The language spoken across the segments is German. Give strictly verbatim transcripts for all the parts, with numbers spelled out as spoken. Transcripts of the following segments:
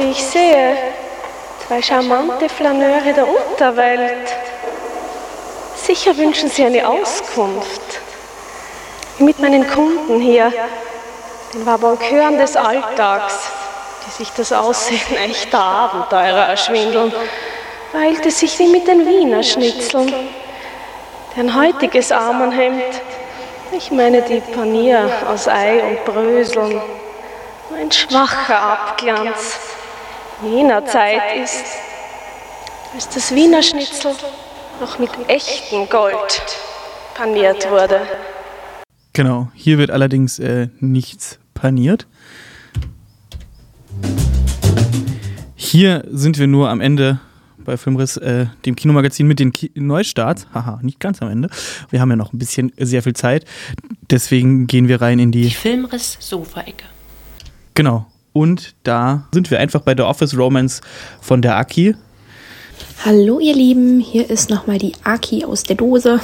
wie ich sehe, zwei charmante Flaneure der Unterwelt. Sicher wünschen Sie eine Auskunft. Mit meinen Kunden hier, den Vabonkeuren des Alltags, die sich das Aussehen echter Abenteurer erschwindeln, verhält es sich wie mit den Wiener Schnitzeln. Deren heutiges Armenhemd, ich meine die Panier aus Ei und Bröseln, nur ein schwacher Abglanz jener Zeit ist, als das Wiener Schnitzel noch mit echtem Gold paniert wurde. Genau, hier wird allerdings äh, nichts paniert. Hier sind wir nur am Ende bei Filmriss, äh, dem Kinomagazin mit den Ki- Neustarts. Haha, nicht ganz am Ende. Wir haben ja noch ein bisschen, sehr viel Zeit. Deswegen gehen wir rein in die... Die Filmriss-Sofa-Ecke. Genau. Und da sind wir einfach bei der Office Romance von der Aki. Hallo ihr Lieben, hier ist nochmal die Aki aus der Dose.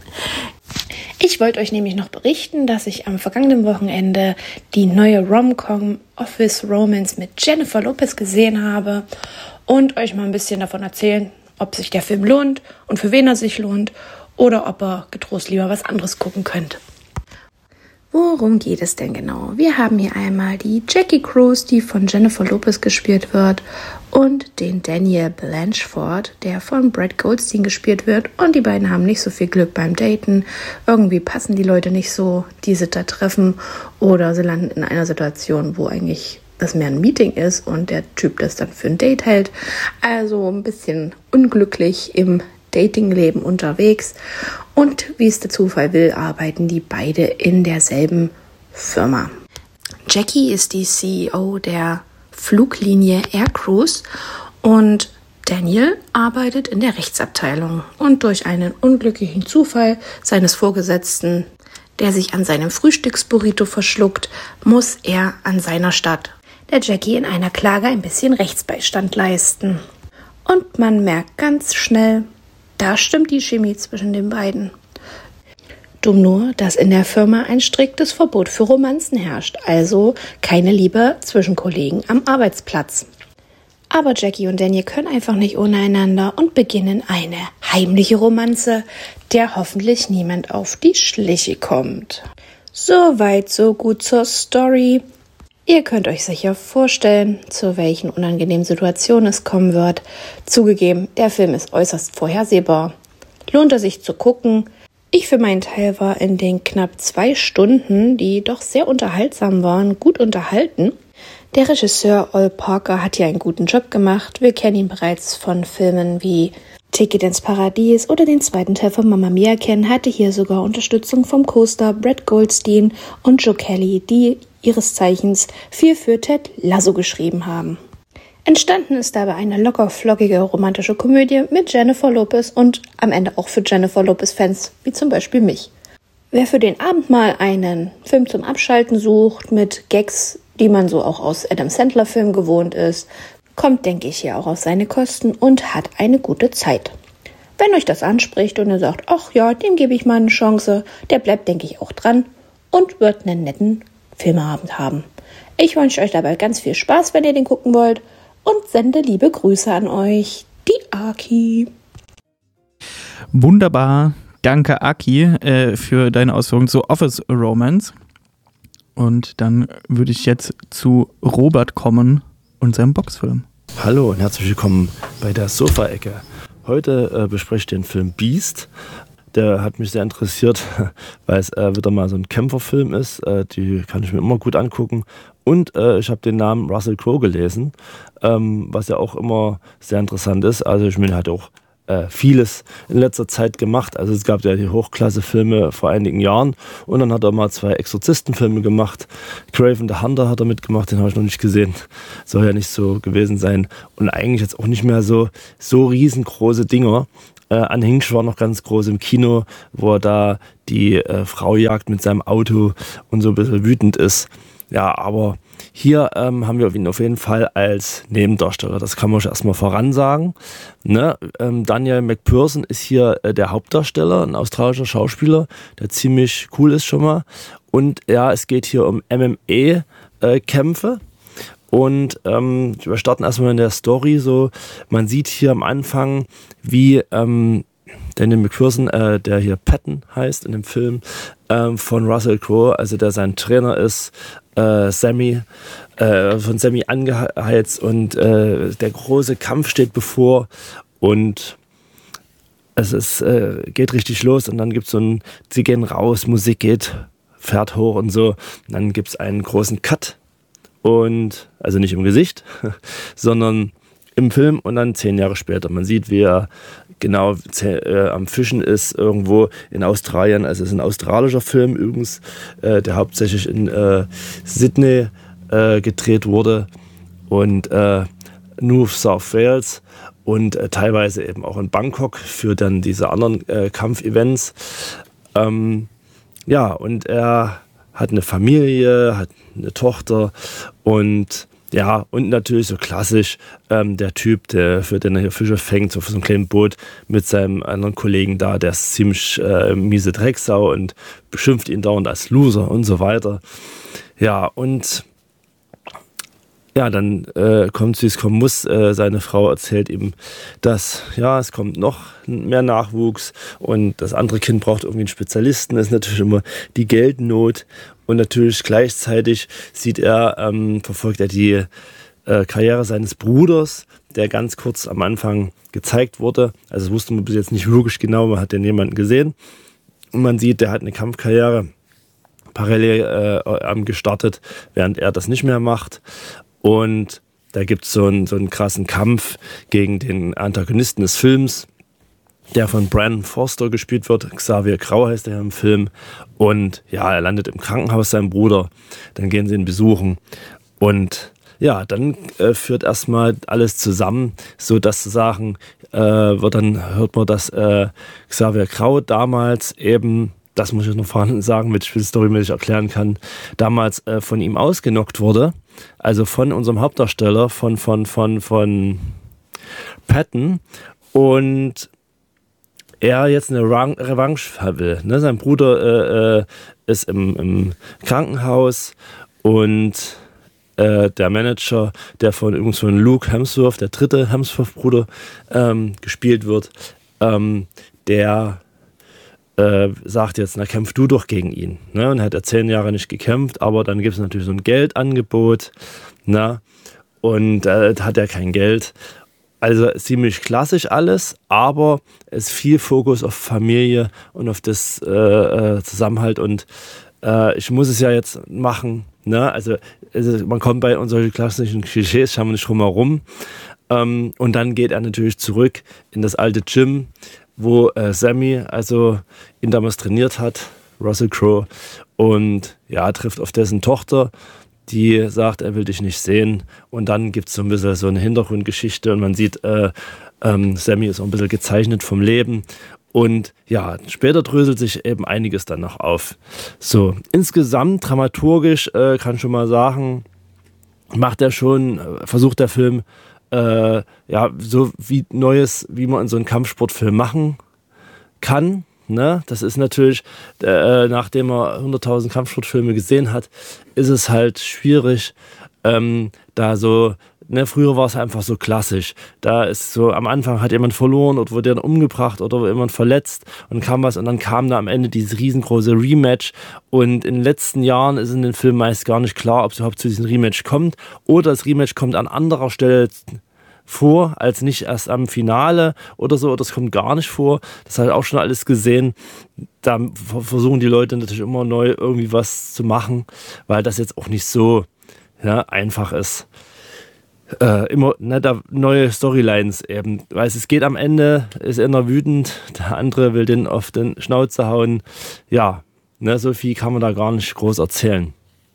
Ich wollte euch nämlich noch berichten, dass ich am vergangenen Wochenende die neue Rom-Com Office Romance mit Jennifer Lopez gesehen habe und euch mal ein bisschen davon erzählen, ob sich der Film lohnt und für wen er sich lohnt oder ob ihr getrost lieber was anderes gucken könnt. Worum geht es denn genau? Wir haben hier einmal die Jackie Cruz, die von Jennifer Lopez gespielt wird, und den Daniel Blanchford, der von Brad Goldstein gespielt wird. Und die beiden haben nicht so viel Glück beim Daten. Irgendwie passen die Leute nicht so, die sie da treffen. Oder sie landen in einer Situation, wo eigentlich das mehr ein Meeting ist und der Typ das dann für ein Date hält. Also ein bisschen unglücklich im Datingleben unterwegs. Und wie es der Zufall will, arbeiten die beide in derselben Firma. Jackie ist die C E O der Fluglinie Air Cruise und Daniel arbeitet in der Rechtsabteilung. Und durch einen unglücklichen Zufall seines Vorgesetzten, der sich an seinem Frühstücksburrito verschluckt, muss er an seiner Stadt der Jackie in einer Klage ein bisschen Rechtsbeistand leisten. Und man merkt ganz schnell, da stimmt die Chemie zwischen den beiden. Dumm nur, dass in der Firma ein striktes Verbot für Romanzen herrscht, also keine Liebe zwischen Kollegen am Arbeitsplatz. Aber Jackie und Daniel können einfach nicht ohne einander und beginnen eine heimliche Romanze, der hoffentlich niemand auf die Schliche kommt. Soweit, so gut zur Story. Ihr könnt euch sicher vorstellen, zu welchen unangenehmen Situationen es kommen wird. Zugegeben, der Film ist äußerst vorhersehbar. Lohnt es sich zu gucken? Ich für meinen Teil war in den knapp zwei Stunden, die doch sehr unterhaltsam waren, gut unterhalten. Der Regisseur Ol Parker hat hier einen guten Job gemacht. Wir kennen ihn bereits von Filmen wie Ticket ins Paradies oder den zweiten Teil von Mamma Mia kennen, hatte hier sogar Unterstützung vom Co-Star Brad Goldstein und Joe Kelly, die ihres Zeichens viel für Ted Lasso geschrieben haben. Entstanden ist dabei eine locker-flockige romantische Komödie mit Jennifer Lopez und am Ende auch für Jennifer Lopez-Fans, wie zum Beispiel mich. Wer für den Abend mal einen Film zum Abschalten sucht, mit Gags, die man so auch aus Adam Sandler-Filmen gewohnt ist, kommt, denke ich, hier auch auf seine Kosten und hat eine gute Zeit. Wenn euch das anspricht und ihr sagt, ach ja, dem gebe ich mal eine Chance, der bleibt, denke ich, auch dran und wird einen netten Filmeabend haben. Ich wünsche euch dabei ganz viel Spaß, wenn ihr den gucken wollt, und sende liebe Grüße an euch, die Aki. Wunderbar, danke Aki äh, für deine Ausführungen zu Office Romance. Und dann würde ich jetzt zu Robert kommen und seinem Boxfilm. Hallo und herzlich willkommen bei der Sofa-Ecke. Heute äh, bespreche ich den Film Beast. Der hat mich sehr interessiert, weil es äh, wieder mal so ein Kämpferfilm ist. Äh, die kann ich mir immer gut angucken. Und äh, ich habe den Namen Russell Crowe gelesen, ähm, was ja auch immer sehr interessant ist. Also ich meine, er hat auch äh, vieles in letzter Zeit gemacht. Also es gab ja die Hochklasse-Filme vor einigen Jahren. Und dann hat er mal zwei Exorzistenfilme gemacht. Craven the Hunter hat er mitgemacht, den habe ich noch nicht gesehen. Soll ja nicht so gewesen sein. Und eigentlich jetzt auch nicht mehr so, so riesengroße Dinger. Äh, An Hinch war noch ganz groß im Kino, wo er da die äh, Frau jagt mit seinem Auto und so ein bisschen wütend ist. Ja, aber hier ähm, haben wir ihn auf jeden Fall als Nebendarsteller. Das kann man schon erstmal voransagen. Ne? Ähm, Daniel McPherson ist hier äh, der Hauptdarsteller, ein australischer Schauspieler, der ziemlich cool ist schon mal. Und ja, es geht hier um M M A-Kämpfe. Und ähm, wir starten erstmal in der Story so. Man sieht hier am Anfang, wie ähm, Daniel McPherson, äh, der hier Patton heißt in dem Film, ähm, von Russell Crowe, also der sein Trainer ist, äh, Sammy, äh, von Sammy angeheizt und äh, der große Kampf steht bevor und es ist, äh, geht richtig los und dann gibt es so ein, sie gehen raus, Musik geht, fährt hoch und so. Und dann gibt es einen großen Cut und, also nicht im Gesicht, sondern im Film und dann zehn Jahre später. Man sieht, wie er genau äh, am Fischen ist, irgendwo in Australien. Also es ist ein australischer Film übrigens, äh, der hauptsächlich in äh, Sydney äh, gedreht wurde und äh, New South Wales und äh, teilweise eben auch in Bangkok für dann diese anderen äh, Kampfevents. Ähm, ja, und er hat eine Familie, hat eine Tochter und ja, und natürlich so klassisch ähm, der Typ, der für den er hier Fische fängt, so für so ein kleines Boot mit seinem anderen Kollegen da, der ist ziemlich äh, miese Drecksau und beschimpft ihn dauernd als Loser und so weiter. Ja, und ja, dann äh, kommt sie, es kommen muss, äh, seine Frau erzählt ihm, dass ja, es kommt noch mehr Nachwuchs und das andere Kind braucht irgendwie einen Spezialisten, das ist natürlich immer die Geldnot und natürlich gleichzeitig sieht er, ähm, verfolgt er die äh, Karriere seines Bruders, der ganz kurz am Anfang gezeigt wurde, also das wusste man bis jetzt nicht wirklich genau, man hat den jemanden gesehen und man sieht, der hat eine Kampfkarriere parallel äh, gestartet, während er das nicht mehr macht. Und da gibt es so einen, so einen krassen Kampf gegen den Antagonisten des Films, der von Brandon Foster gespielt wird. Xavier Grau heißt er im Film. Und ja, er landet im Krankenhaus, sein Bruder. Dann gehen sie ihn besuchen. Und ja, dann äh, führt erstmal alles zusammen, so dass zu sagen, äh, wird dann hört man, dass äh, Xavier Grau damals eben, das muss ich noch vorhin sagen, mit Spielstory-mäßig erklären kann, damals äh, von ihm ausgenockt wurde. Also von unserem Hauptdarsteller, von, von, von, von Patton. Und er jetzt eine Revanche will. Ne? Sein Bruder äh, ist im, im Krankenhaus und äh, der Manager, der von übrigens von Luke Hemsworth, der dritte Hemsworth-Bruder, ähm, gespielt wird, ähm, der Äh, sagt jetzt, na kämpf du doch gegen ihn. Ne? Und hat er zehn Jahre nicht gekämpft, aber dann gibt es natürlich so ein Geldangebot. Ne? Und äh, hat er kein Geld. Also ziemlich klassisch alles, aber es ist viel Fokus auf Familie und auf das äh, äh, Zusammenhalt. Und äh, ich muss es ja jetzt machen. Ne? Also, also man kommt bei unseren klassischen Klischees, schauen wir nicht rum herum. Ähm, und dann geht er natürlich zurück in das alte Gym, wo äh, Sammy also ihn damals trainiert hat, Russell Crowe, und ja, trifft auf dessen Tochter, die sagt, er will dich nicht sehen. Und dann gibt es so ein bisschen so eine Hintergrundgeschichte und man sieht, äh, ähm, Sammy ist auch ein bisschen gezeichnet vom Leben. Und ja, später dröselt sich eben einiges dann noch auf. So, insgesamt dramaturgisch äh, kann ich schon mal sagen, macht er schon, äh, versucht der Film, Äh, ja, so wie Neues, wie man in so einen Kampfsportfilm machen kann. Ne? Das ist natürlich, äh, nachdem er hunderttausend Kampfsportfilme gesehen hat, ist es halt schwierig, ähm, da so, ne, früher war es einfach so klassisch. Da ist so, am Anfang hat jemand verloren oder wurde dann umgebracht oder jemand verletzt und kam was und dann kam da am Ende dieses riesengroße Rematch und in den letzten Jahren ist in den Filmen meist gar nicht klar, ob es überhaupt zu diesem Rematch kommt oder das Rematch kommt an anderer Stelle vor, als nicht erst am Finale oder so, oder das kommt gar nicht vor. Das habe ich auch schon alles gesehen. Da versuchen die Leute natürlich immer neu irgendwie was zu machen, weil das jetzt auch nicht so, ja, einfach ist. Äh, immer ne, da neue Storylines eben, weil es geht am Ende, ist einer wütend, der andere will den auf den Schnauze hauen. Ja, ne, so viel kann man da gar nicht groß erzählen.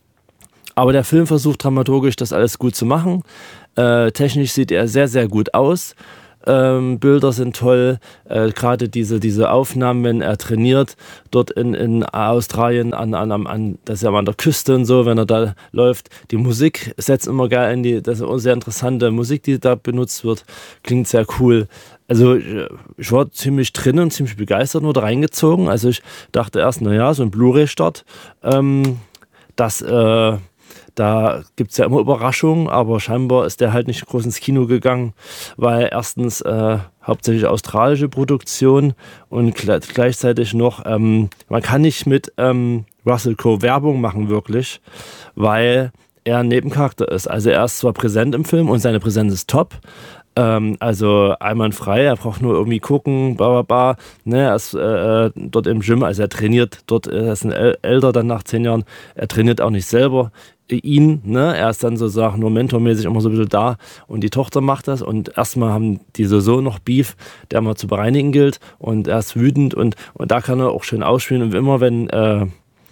Aber der Film versucht dramaturgisch das alles gut zu machen. Äh, technisch sieht er sehr, sehr gut aus. Ähm, Bilder sind toll. Äh, Gerade diese, diese Aufnahmen, wenn er trainiert, dort in, in Australien, an, an, an, das ist ja an der Küste und so, wenn er da läuft. Die Musik setzt immer geil in die, das ist eine sehr interessante Musik, die da benutzt wird. Klingt sehr cool. Also ich war ziemlich drin und ziemlich begeistert, nur da reingezogen. Also ich dachte erst, naja, so ein Blu-ray-Start, ähm, das, äh, da gibt es ja immer Überraschungen, aber scheinbar ist der halt nicht groß ins Kino gegangen, weil erstens äh, hauptsächlich australische Produktion und gl- gleichzeitig noch, ähm, man kann nicht mit ähm, Russell Crowe Werbung machen wirklich, weil er ein Nebencharakter ist. Also er ist zwar präsent im Film und seine Präsenz ist top, ähm, also einwandfrei, er braucht nur irgendwie gucken, bla bla bla, ne, er ist äh, dort im Gym, also er trainiert dort, er ist ein äl- älter dann nach zehn Jahren, er trainiert auch nicht selber ihn, ne, er ist dann sozusagen nur mentormäßig immer so ein bisschen da und die Tochter macht das und erstmal haben die so noch Beef, der mal zu bereinigen gilt und er ist wütend und, und da kann er auch schön ausspielen und immer wenn äh,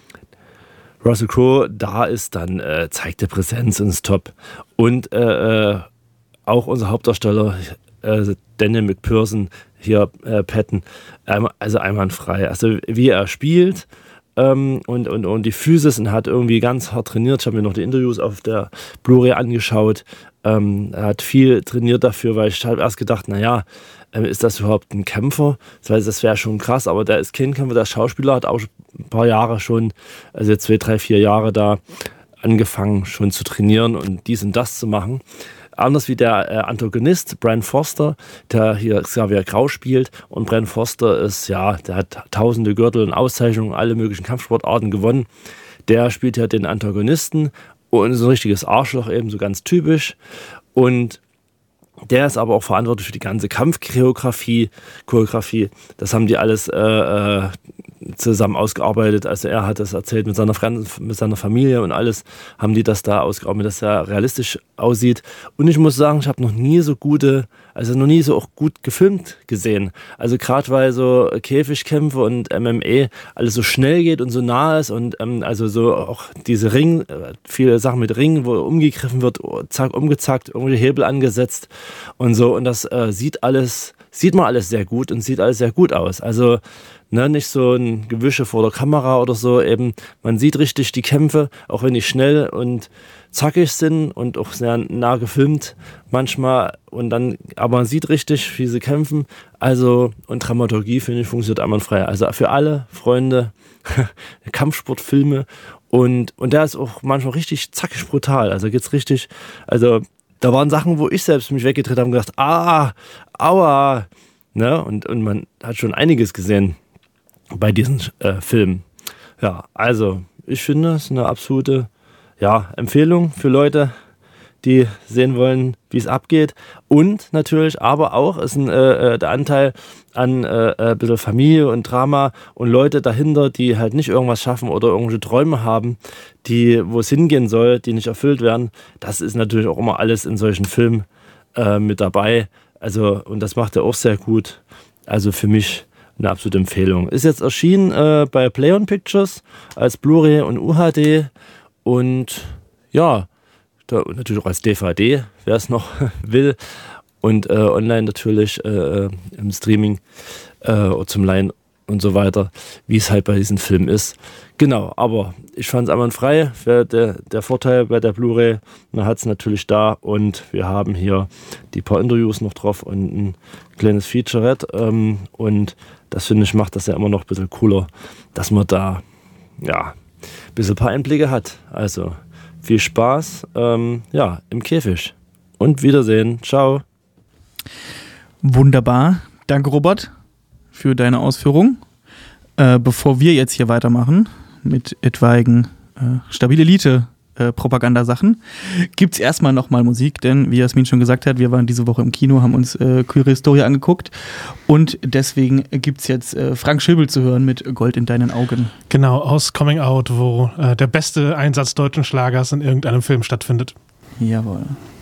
Russell Crowe da ist, dann äh, zeigt er Präsenz und ist top. Und äh, äh, auch unser Hauptdarsteller, äh, Daniel McPherson, hier äh, Patton, ähm, also einwandfrei. Also wie er spielt ähm, und, und, und die Physis und hat irgendwie ganz hart trainiert. Ich habe mir noch die Interviews auf der Blu-ray angeschaut. Ähm, er hat viel trainiert dafür, weil ich habe erst gedacht, naja, ähm, ist das überhaupt ein Kämpfer? Das heißt, das wäre schon krass, aber der ist kein Kämpfer, der Schauspieler, hat auch ein paar Jahre schon, also zwei, drei, vier Jahre da angefangen schon zu trainieren und dies und das zu machen. Anders wie der äh, Antagonist, Bran Foster, der hier Xavier Grau spielt. Und Bran Foster ist, ja, der hat tausende Gürtel und Auszeichnungen, alle möglichen Kampfsportarten gewonnen. Der spielt ja den Antagonisten und ist ein richtiges Arschloch, eben so ganz typisch. Und der ist aber auch verantwortlich für die ganze Kampfchoreografie. Choreografie. Das haben die alles äh, äh, zusammen ausgearbeitet. Also er hat das erzählt mit seiner, mit seiner Familie und alles haben die das da ausgearbeitet, dass er realistisch aussieht. Und ich muss sagen, ich habe noch nie so gute, also noch nie so auch gut gefilmt gesehen. Also gerade weil so Käfigkämpfe und M M A alles so schnell geht und so nah ist und ähm, also so auch diese Ring, viele Sachen mit Ringen, wo umgegriffen wird, zack, umgezackt, irgendwelche Hebel angesetzt und so. Und das äh, sieht alles, sieht man alles sehr gut und sieht alles sehr gut aus. Also Ne, nicht so ein Gewische vor der Kamera oder so, eben, man sieht richtig die Kämpfe, auch wenn die schnell und zackig sind und auch sehr nah gefilmt manchmal und dann, aber man sieht richtig, wie sie kämpfen, also und Dramaturgie, finde ich, funktioniert einwandfrei, also für alle Freunde Kampfsportfilme und, und der ist auch manchmal richtig zackig brutal, also geht's richtig, also da waren Sachen, wo ich selbst mich weggedreht habe und gedacht, ah, aua, ne, und, und man hat schon einiges gesehen bei diesen äh, Filmen. Ja, also ich finde es eine absolute ja, Empfehlung für Leute, die sehen wollen, wie es abgeht. Und natürlich aber auch ist ein, äh, der Anteil an äh, ein bisschen Familie und Drama und Leute dahinter, die halt nicht irgendwas schaffen oder irgendwelche Träume haben, die, wo es hingehen soll, die nicht erfüllt werden. Das ist natürlich auch immer alles in solchen Filmen äh, mit dabei. Also, und das macht er auch sehr gut. Also für mich eine absolute Empfehlung. Ist jetzt erschienen äh, bei Play On Pictures als Blu-ray und U H D und ja, da, natürlich auch als D V D, wer es noch will und äh, online natürlich äh, im Streaming äh, zum Leihen und so weiter, wie es halt bei diesen Filmen ist. Genau, aber ich fand es einwandfrei. Der, der Vorteil bei der Blu-ray, man hat es natürlich da und wir haben hier die paar Interviews noch drauf und ein kleines Featurette ähm, und das finde ich macht das ja immer noch ein bisschen cooler, dass man da ja ein bisschen ein paar Einblicke hat. Also viel Spaß ähm, ja, im Käfig und Wiedersehen. Ciao. Wunderbar. Danke, Robert, für deine Ausführung. Äh, bevor wir jetzt hier weitermachen mit etwaigen äh, Stabile Elite äh, Propagandasachen, gibt es erstmal nochmal Musik, denn wie Jasmin schon gesagt hat, wir waren diese Woche im Kino, haben uns äh, Queere Historie angeguckt und deswegen gibt es jetzt äh, Frank Schöbel zu hören mit Gold in deinen Augen. Genau, aus Coming Out, wo äh, der beste Einsatz deutschen Schlagers in irgendeinem Film stattfindet. Jawohl.